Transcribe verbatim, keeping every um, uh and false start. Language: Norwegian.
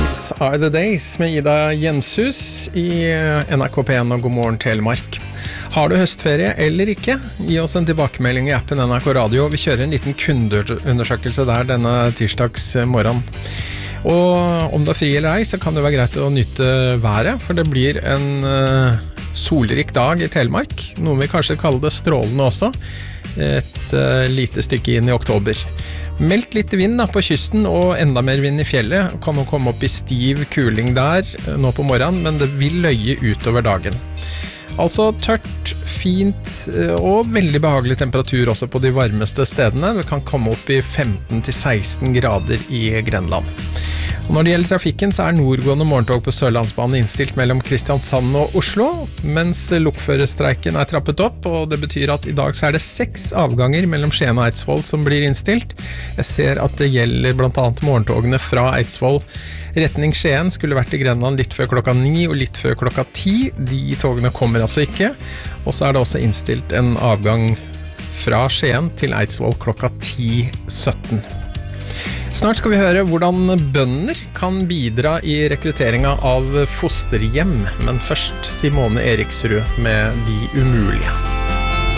These are the days med Ida Jenshus i N R K P en og God morgen Telemark. Har du høstferie eller ikke? Gi oss en tilbakemelding i appen N R K Radio. Vi kjører en liten kundeundersøkelse der denne tirsdags morgen. Og om du er fri eller ei, så kan det være greit å nyte været, for det blir en uh, solrik dag i Telemark. Noen vil kanskje kalle det strålende også. Et uh, lite stykke inn i oktober. Meldt litt vind da, på kysten og enda mer vind i fjellet. Kan nå komme opp i stiv kuling der nå på morgenen, men det vil løye utover dagen. Altså tørt, fint og veldig behagelig temperatur også på de varmeste stedene. Det kan komme opp i femten til seksten grader i Grenland. Og når det gjelder trafikken, så er nordgående morgentog på Sørlandsbanen innstilt mellom Kristiansand og Oslo, mens lokførerstreiken er trappet opp, og det betyr at i dag så er det seks avganger mellom Skien og Eidsvoll som blir innstilt. Jeg ser at det gjelder blant annet morgentogene fra Eidsvoll. Retning Skien skulle vært i Grenland litt før klokka ni og litt før klokka ti. De togene kommer altså ikke. Og så er det også innstilt en avgang fra Skien til Eidsvoll klokka ti sytten. Snart skal vi høre hvordan bønder kan bidra i rekrutteringen av fosterhjem, men først Simone Eriksrud med De umulige.